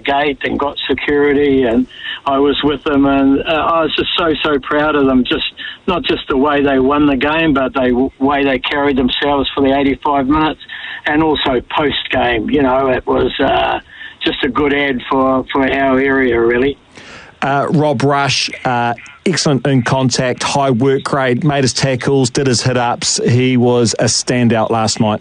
gate and got security, and I was with them, and I was just so proud of them. Just not just the way they won the game, but the way they carried themselves for the 85 minutes, and also post game. It was just a good ad for our area, really. Rob Rush, excellent in contact, high work rate, made his tackles, did his hit-ups. He was a standout last night.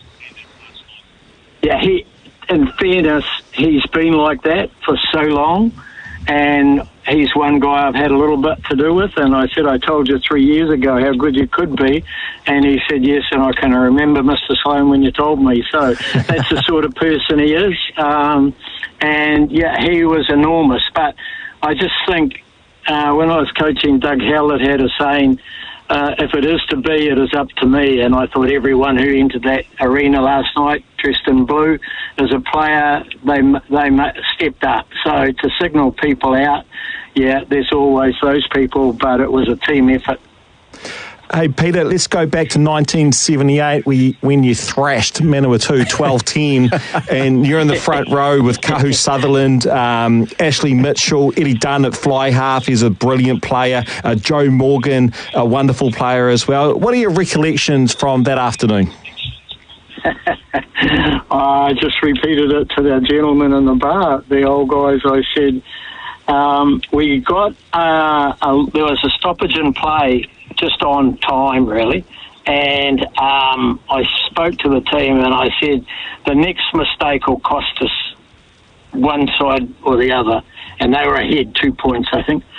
Yeah, in fairness, he's been like that for so long, and he's one guy I've had a little bit to do with, and I said, I told you 3 years ago how good you could be, and he said, yes, and I can remember, Mr. Sloan, when you told me. So that's the sort of person he is, and yeah, he was enormous. But I just think when I was coaching, Doug Howlett had a saying, if it is to be, it is up to me. And I thought everyone who entered that arena last night, dressed in blue, as a player, they stepped up. So to signal people out, yeah, there's always those people, but it was a team effort. Hey, Peter, let's go back to 1978 when you thrashed Manawatu 12-10 and you're in the front row with Kahu Sutherland, Ashley Mitchell, Eddie Dunn at fly half. He's a brilliant player. Joe Morgan, a wonderful player as well. What are your recollections from that afternoon? I just repeated it to the gentleman in the bar, the old guys. I said, we got, there was a stoppage in play just on time, really, and I spoke to the team and I said, the next mistake will cost us one side or the other, and they were ahead 2 points, I think.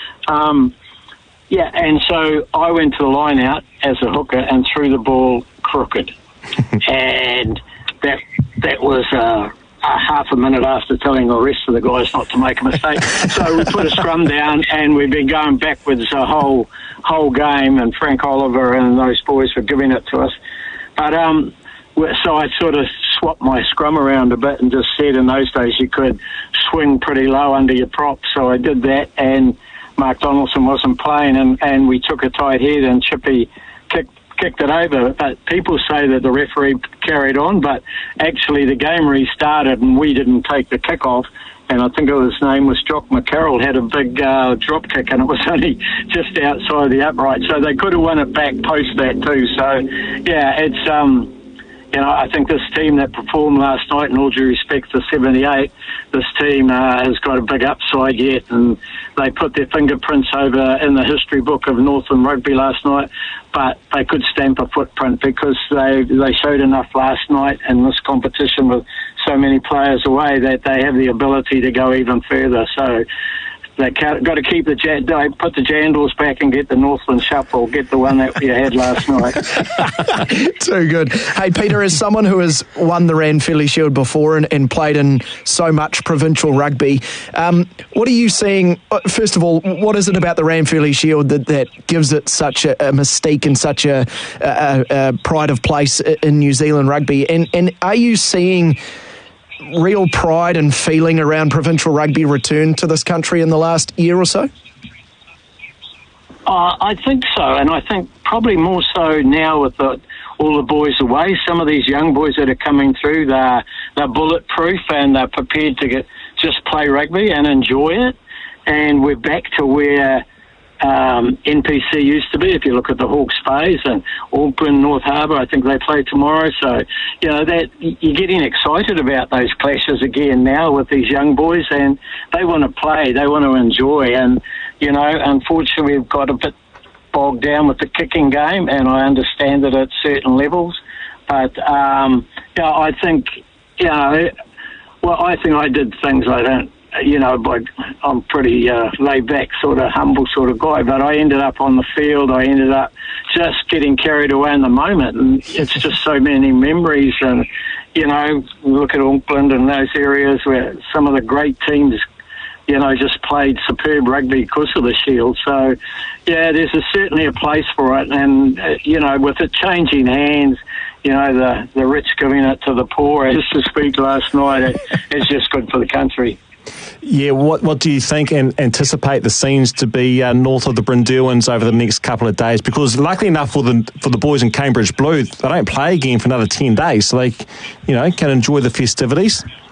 Yeah, and so I went to the line out as a hooker and threw the ball crooked, and that was a half a minute after telling the rest of the guys not to make a mistake. So we put a scrum down, and we've been going backwards the whole game, and Frank Oliver and those boys were giving it to us. But so I sort of swapped my scrum around a bit and just said in those days you could swing pretty low under your prop. So I did that, and Mark Donaldson wasn't playing, and we took a tight head, and Chippy kicked it over. But people say that the referee carried on, but actually the game restarted and we didn't take the kick off, and I think his name was Jock McCarroll, had a big drop kick, and it was only just outside the upright, so they could have won it back post that too. So yeah, it's I think this team that performed last night, in all due respect to 78, this team has got a big upside yet, and they put their fingerprints over in the history book of Northland Rugby last night, but they could stamp a footprint because they showed enough last night in this competition with so many players away that they have the ability to go even further. So they got to keep put the Jandals back and get the Northland Shuffle, get the one that we had last night. Too good. Hey, Peter, as someone who has won the Ranfurly Shield before and played in so much provincial rugby, what are you seeing? First of all, what is it about the Ranfurly Shield that gives it such a mystique and such a pride of place in New Zealand rugby? And are you seeing real pride and feeling around provincial rugby return to this country in the last year or so? I think so, and I think probably more so now with all the boys away. Some of these young boys that are coming through, they're bulletproof and they're prepared to just play rugby and enjoy it. And we're back to where NPC used to be. If you look at the Hawke's Phase and Auckland, North Harbour, I think they play tomorrow. So, that you're getting excited about those clashes again now with these young boys, and they want to play, they want to enjoy. And, unfortunately we've got a bit bogged down with the kicking game, and I understand it at certain levels. But, I think, I think I did things I don't, I'm pretty laid back, sort of humble sort of guy, but I ended up on the field. I ended up just getting carried away in the moment, and it's just so many memories. And look at Auckland and those areas where some of the great teams, just played superb rugby because of the Shield. So yeah, there's certainly a place for it, and with it changing hands, the rich giving it to the poor, just to speak last night, it's just good for the country. Yeah, what do you think and anticipate the scenes to be north of the Brindilwins over the next couple of days? Because luckily enough for the boys in Cambridge Blue, they don't play again for another 10 days, so they can enjoy the festivities.